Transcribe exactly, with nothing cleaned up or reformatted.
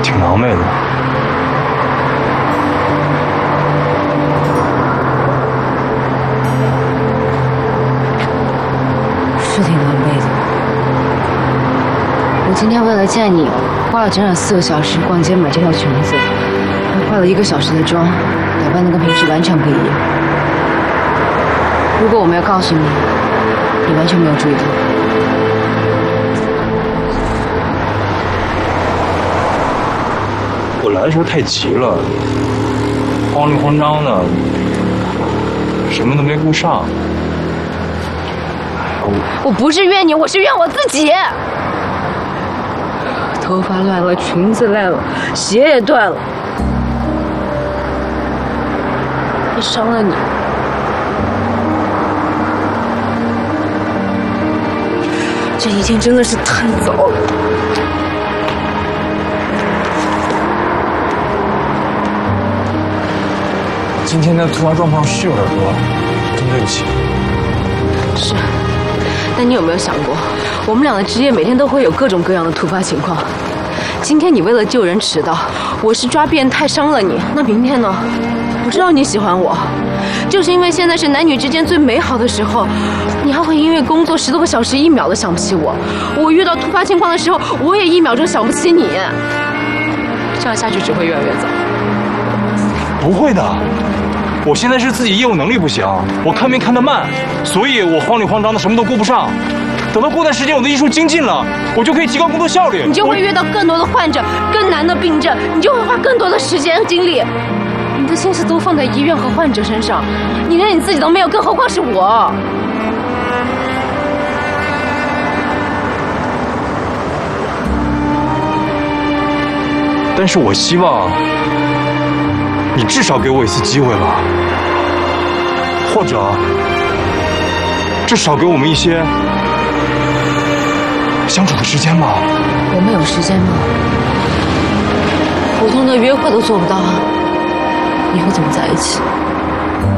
挺狼狈的。 是挺狼狈的。我今天为了见你，花了整整四个小时逛街买这条裙子，还化了一个小时的妆，打扮的跟平时完全不一样。如果我没有告诉你，你完全没有注意到。 我来的时候太急了，慌里慌张的，什么都没顾上。 我我不是怨你，我是怨我自己。头发乱了，裙子烂了，鞋也断了，也伤了你。这一天真的是太早了。 今天的突发状况是有点多，真对不起。 是，但你有没有想过，我们俩的职业每天都会有各种各样的突发情况。今天你为了救人迟到，我是抓变态伤了你，那明天呢？我知道你喜欢我，就是因为现在是男女之间最美好的时候，你还会因为工作十多个小时一秒都想不起我。我遇到突发情况的时候，我也一秒钟想不起你。这样下去只会越来越糟。 不会的，我现在是自己业务能力不行，我看病看得慢，所以我慌里慌张的什么都顾不上。等到过段时间我的医术精进了，我就可以提高工作效率。 你就会遇到更多的患者，更难的病症，你就会花更多的时间和精力。你的心思都放在医院和患者身上，你连你自己都没有，更何况是我。 但是我希望你至少给我一次机会吧，或者至少给我们一些相处的时间吧。 我们有时间吗？普通的约会都做不到啊，以后怎么在一起？